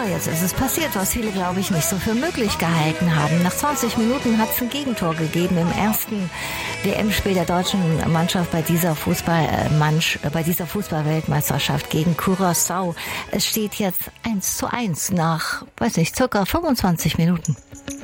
jetzt ist es passiert, was viele, glaube ich, nicht so für möglich gehalten haben. Nach 20 Minuten hat es ein Gegentor gegeben im ersten WM-Spiel der deutschen Mannschaft bei dieser Fußball-Weltmeisterschaft gegen Curaçao. Es steht jetzt 1:1 nach, circa 25 Minuten.